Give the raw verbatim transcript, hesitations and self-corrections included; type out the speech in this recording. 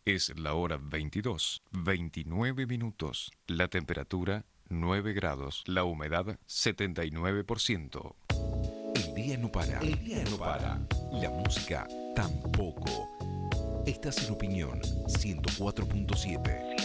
Es la hora veintidós, veintinueve minutos. La temperatura nueve grados. La humedad setenta y nueve por ciento. El día no para. El día no para. La música tampoco. Estás en Opinión ciento cuatro punto siete.